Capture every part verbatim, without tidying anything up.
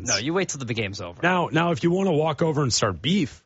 happens. No, you wait till the game's over. Now, now, if you want to walk over and start beef,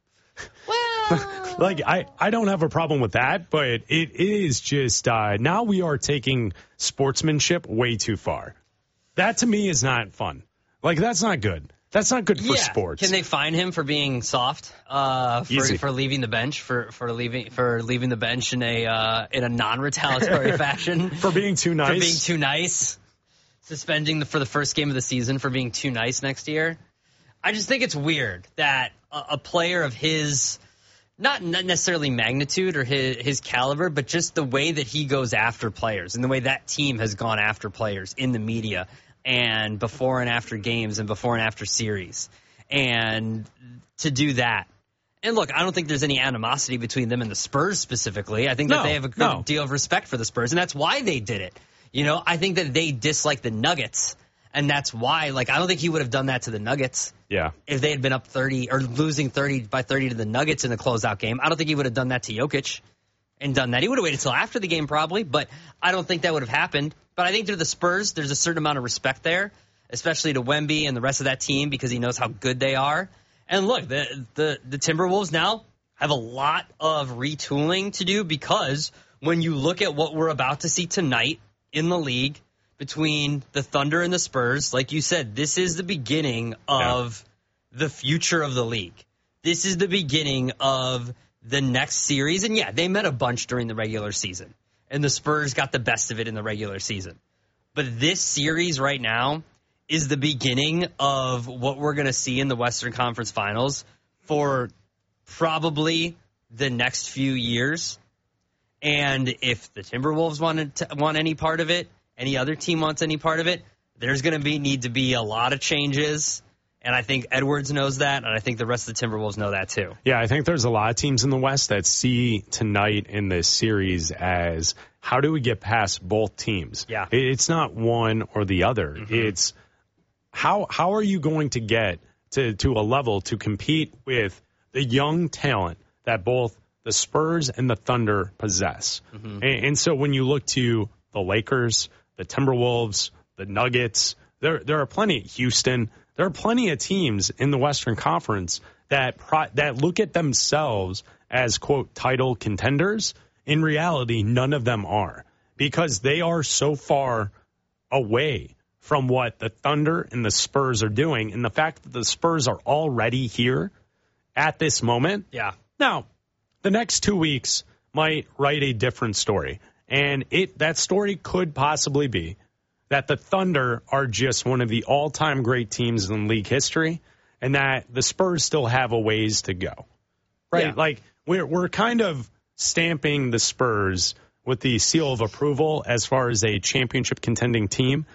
well, like I, I don't have a problem with that, but it, it is just uh, now we are taking sportsmanship way too far. That to me is not fun. Like that's not good. That's not good for yeah. sports. Can they fine him for being soft? Uh, for, Easy. for leaving the bench for, for leaving for leaving the bench in a uh, in a non-retaliatory fashion for being too nice. For being too nice. Suspending the, for the first game of the season for being too nice next year. I just think it's weird that a, a player of his, not necessarily magnitude or his, his caliber, but just the way that he goes after players and the way that team has gone after players in the media and before and after games and before and after series. And to do that. And look, I don't think there's any animosity between them and the Spurs specifically. I think that no, they have a good no. deal of respect for the Spurs, and that's why they did it. You know, I think that they dislike the Nuggets, and that's why, like, I don't think he would have done that to the Nuggets. Yeah. If they had been up thirty or losing thirty by thirty to the Nuggets in a closeout game, I don't think he would have done that to Jokic and done that. He would have waited until after the game probably, but I don't think that would have happened. But I think to the Spurs, there's a certain amount of respect there, especially to Wemby and the rest of that team because he knows how good they are. And look, the the, the Timberwolves now have a lot of retooling to do because when you look at what we're about to see tonight in the league between the Thunder and the Spurs, like you said, this is the beginning of yeah. the future of the league. This is the beginning of the next series. And yeah, they met a bunch during the regular season, and the Spurs got the best of it in the regular season. But this series right now is the beginning of what we're going to see in the Western Conference Finals for probably the next few years. And if the Timberwolves want to, want any part of it, any other team wants any part of it, there's going to be need to be a lot of changes. And I think Edwards knows that, and I think the rest of the Timberwolves know that too. Yeah, I think there's a lot of teams in the West that see tonight in this series as how do we get past both teams? Yeah. It's not one or the other. Mm-hmm. It's how how are you going to get to, to a level to compete with the young talent that both the Spurs and the Thunder possess. Mm-hmm. And, and so when you look to the Lakers, the Timberwolves, the Nuggets, there there are plenty, Houston, there are plenty of teams in the Western Conference that pro, that look at themselves as, quote, title contenders. In reality, none of them are because they are so far away from what the Thunder and the Spurs are doing. And the fact that the Spurs are already here at this moment. Yeah. Now, the next two weeks might write a different story. And it that story could possibly be that the Thunder are just one of the all-time great teams in league history and that the Spurs still have a ways to go. Right? Yeah. Like, we're we're kind of stamping the Spurs with the seal of approval as far as a championship contending team,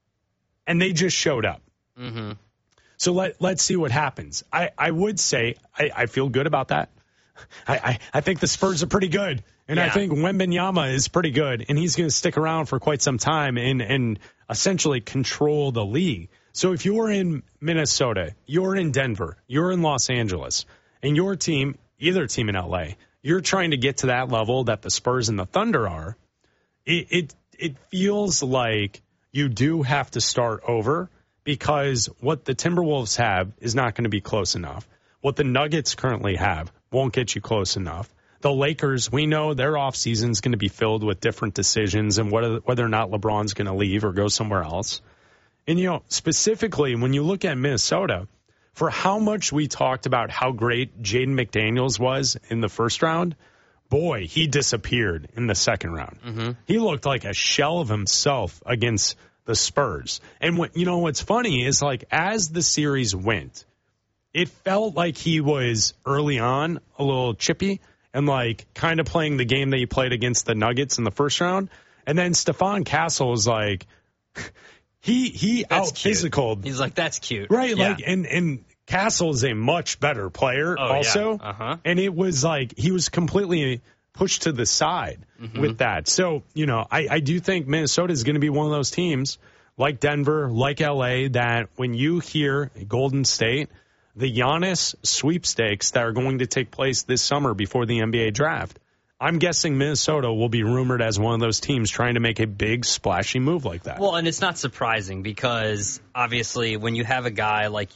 and they just showed up. Mm-hmm. So let, let's see what happens. I, I would say I, I feel good about that. I, I, I think the Spurs are pretty good, and yeah. I think Wembanyama is pretty good, and he's going to stick around for quite some time and, and essentially control the league. So if you're in Minnesota, you're in Denver, you're in Los Angeles, and your team, either team in L A, you're trying to get to that level that the Spurs and the Thunder are, it it, it feels like you do have to start over because what the Timberwolves have is not going to be close enough. What the Nuggets currently have won't get you close enough. The Lakers, we know their offseason is going to be filled with different decisions and whether, whether or not LeBron's going to leave or go somewhere else. And, you know, specifically when you look at Minnesota, for how much we talked about how great Jaden McDaniels was in the first round, boy, he disappeared in the second round. Mm-hmm. He looked like a shell of himself against the Spurs. And, what you know, what's funny is, like, as the series went, it felt like he was early on a little chippy and like kind of playing the game that he played against the Nuggets in the first round. And then Stephon Castle was like, he he out physicaled. He's like, that's cute. Right. Yeah. Like, and, and Castle is a much better player oh, also. Yeah. Uh-huh. And it was like he was completely pushed to the side mm-hmm. with that. So, you know, I, I do think Minnesota is going to be one of those teams like Denver, like L A, that when you hear Golden State, the Giannis sweepstakes that are going to take place this summer before the N B A draft, I'm guessing Minnesota will be rumored as one of those teams trying to make a big, splashy move like that. Well, and it's not surprising because, obviously, when you have a guy like